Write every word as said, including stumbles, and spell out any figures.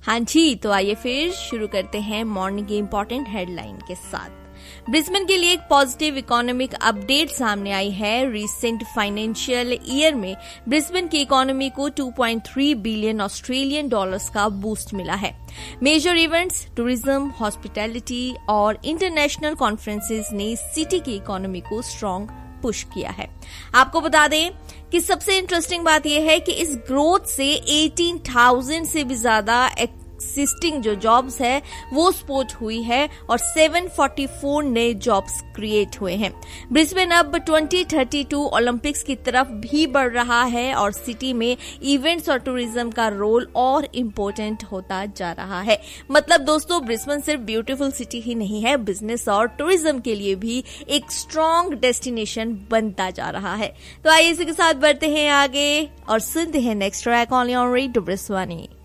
हाँ जी, तो आइए फिर शुरू करते हैं मॉर्निंग की इम्पोर्टेंट हेडलाइन के साथ। ब्रिस्बेन के लिए एक पॉजिटिव इकोनॉमिक अपडेट सामने आई है। रिसेंट फाइनेंशियल ईयर में ब्रिस्बेन की इकोनॉमी को two point three billion Australian dollars का बूस्ट मिला है। मेजर इवेंट्स, टूरिज्म, हॉस्पिटैलिटी और इंटरनेशनल कॉन्फ्रेंसेस ने सिटी की इकोनॉमी को स्ट्रॉन्ग पुश किया है। आपको बता दें कि सबसे इंटरेस्टिंग बात यह है कि इस ग्रोथ से अठारह हज़ार से भी ज्यादा एक्सिस्टिंग जो जॉब्स है वो सपोर्ट हुई है और सात सौ चौवालीस नए जॉब्स क्रिएट हुए हैं। ब्रिस्बेन अब दो हज़ार बत्तीस ओलंपिक्स की तरफ भी बढ़ रहा है और सिटी में इवेंट्स और टूरिज्म का रोल और इम्पोर्टेंट होता जा रहा है। मतलब दोस्तों, ब्रिस्बेन सिर्फ ब्यूटीफुल सिटी ही नहीं है, बिजनेस और टूरिज्म के लिए भी एक स्ट्रॉन्ग डेस्टिनेशन बनता जा रहा है। तो आइए इसी के साथ बढ़ते हैं आगे और सुनते हैं next track only on radio Brisbane.